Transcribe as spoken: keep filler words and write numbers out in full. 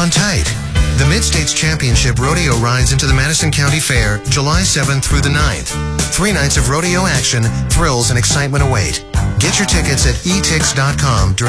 on tight. The Mid-States Championship Rodeo rides into the Madison County Fair July seventh through the ninth. Three nights of rodeo action, thrills, and excitement await. Get your tickets at e tix dot com during